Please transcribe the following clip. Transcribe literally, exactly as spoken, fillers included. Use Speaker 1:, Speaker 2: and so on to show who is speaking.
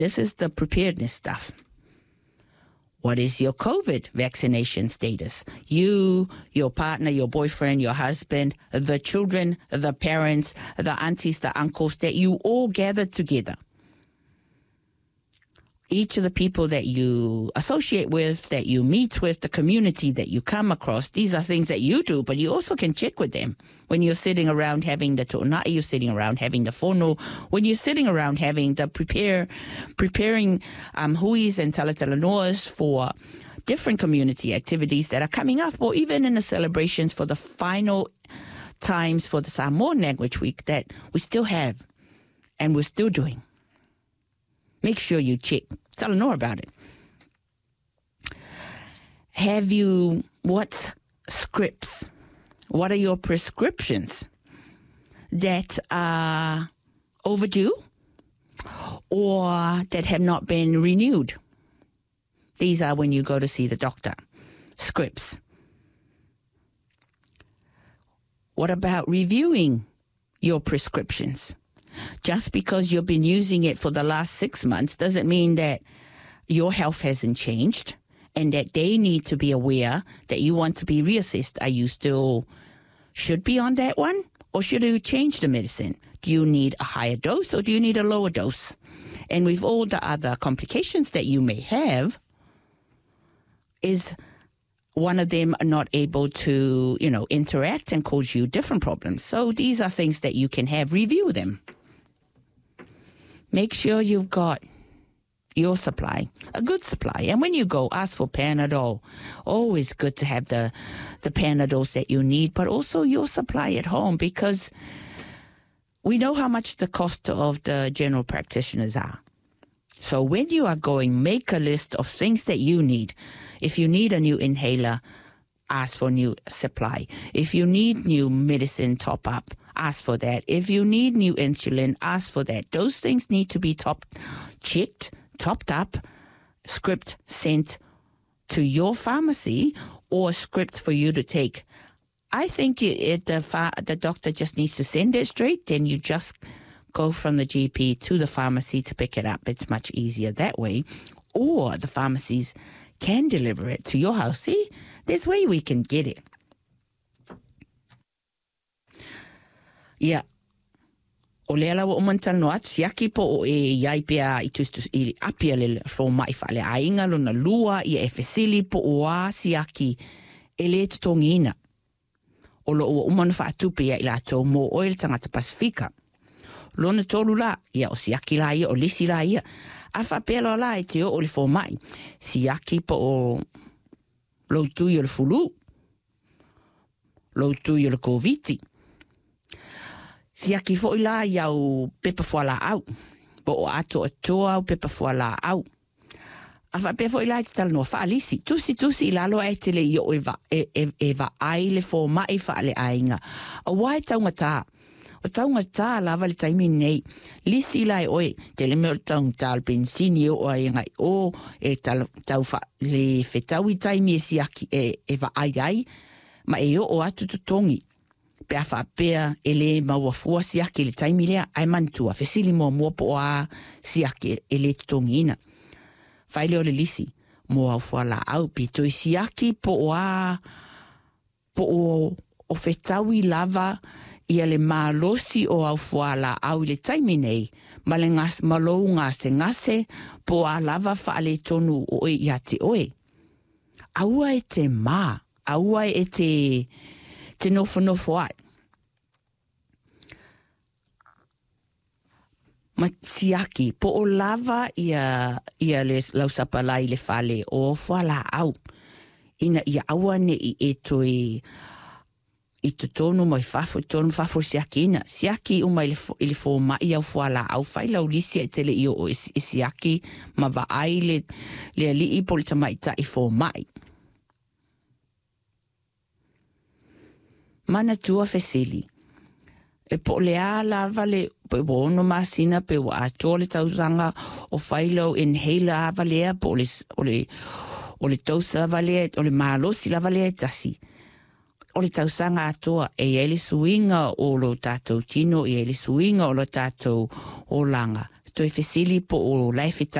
Speaker 1: This is the preparedness stuff. What is your COVID vaccination status? You, your partner, your boyfriend, your husband, the children, the parents, the aunties, the uncles, that you all gathered together. Each of the people that you associate with, that you meet with, the community that you come across, these are things that you do, but you also can check with them. When you're sitting around having the to'ona'i, you're sitting around having the fono, when you're sitting around having the prepare, preparing um, huis and talatalanoas for different community activities that are coming up, or even in the celebrations for the final times for the Samoan Language Week that we still have and we're still doing. Make sure you check. Tell Lenore about it. Have you, what scripts, what are your prescriptions that are overdue or that have not been renewed? These are when you go to see the doctor. Scripts. What about reviewing your prescriptions? Just because you've been using it for the last six months doesn't mean that your health hasn't changed and that they need to be aware that you want to be reassessed. Are you still should be on that one, or should you change the medicine? Do you need a higher dose or do you need a lower dose? And with all the other complications that you may have, is one of them not able to, you know, interact and cause you different problems? So these are things that you can have. Review them. Make sure you've got your supply, a good supply. And when you go, ask for Panadol. Always good to have the, the Panadols that you need, but also your supply at home, because we know how much the cost of the general practitioners are. So when you are going, make a list of things that you need. If you need a new inhaler, ask for new supply. If you need new medicine top up, ask for that. If you need new insulin, ask for that. Those things need to be top checked, topped up, script sent to your pharmacy, or script for you to take. I think it, it, the, ph- the doctor just needs to send it straight, then you just go from the G P to the pharmacy to pick it up. It's much easier that way. Or the pharmacies can deliver it to your house. See, there's a way we can get it. Yeah. O leala wa umantal no atu siaki po o e iai pia i tustu i apia le fo mai fa le ainga lo na lua i e fesili po o a siaki e le tutongina. O lo o umanu fa atupe ia i la tau mo o il tangata Pasifika. Lona tolu la, ia o siaki la ia, o lisi la ia. A fa pelo la e te o le fo mai. Siaki po o lo tui o le fulu. Lo tui o le koviti. Siaki fo i la ia o pepa fua la au. Po o ato o toa o pepa fua la au. A fa pe fo i la te tala no fa alisi. Tusi tusi i lalo e te le i o e va, e, e, e va ai le fo mai fa le ainga. A wai taunga tā. O taunga tā lava le taimi nei. Lisi lai oe, te le meo taunga tā le pensini o a ingai o e tau, tau fa le whetau i taimi e siaki e, e va ai ai. Ma e o o atu tutongi. Pea wha pea e le maua fua siaki le taimi lea ai mantua. Fesili mua mua po a siaki e le tutongi ina. Whai leo le lisi. Mua au fua la au pito i siaki po a po o, o whetau i lava ia le malosi o au fuala au le taimi nei, ma le ngas, malou ngase ngase po a lava wha le tonu o e ia te oe. Aua e te mā, aua e te, te nofo nofo ai. Ma siaki, po o lava ia, ia le lausapalai le fale o fuala au. Ina ia aua ne i e toi i te tonu mai fafo, i tonu fafo siaki ina. Siaki uma ili le fo mai au fuala au fai lau lisi e tele i o e siaki ma va ai le, le ali i poli tamaita i fo mai. Mana tua fesili. E po le a lava le pe bono masina pe wa ato le tausanga o fai lau inhaler a valea po le, o le, o le tausa valea, o le malosi la valea tasi. O le tausanga atoa e ele suinga o lo tātou tino, e ele suinga o lo tātou o langa. toi fesili po o lai